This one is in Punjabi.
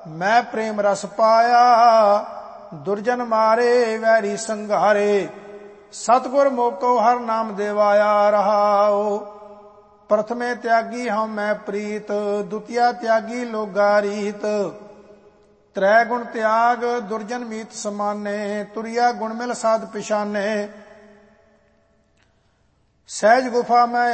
ਮੈਂ ਪ੍ਰੇਮ ਰਸ ਪਾਇਆ। ਦੁਰਜਨ ਮਾਰੇ ਵੈਰੀ ਸੰਘਾਰੇ। ਸਤਿਗੁਰ ਮੋਕੋ ਹਰ ਨਾਮ ਦੇਵਾਇਆ ਰਹਾਉ। ਪ੍ਰਥਮੇ ਤਿਆਗੀ ਹਉ ਮੈਂ ਪ੍ਰੀਤ। ਦੁਤੀਆ ਤਿਆਗੀ ਲੋਗਾ ਰੀਤ। ਤ੍ਰੈ ਗੁਣ ਤਿਆਗ ਦੁਰਜਨ ਮੀਤ ਸਮਾਨੇ। ਤੁਰਿਆ ਗੁਣ ਮਿਲ ਸਾਧ ਪਿਛਾਨੇ। ਸਹਿਜ ਗੁਫਾ ਮੈਂ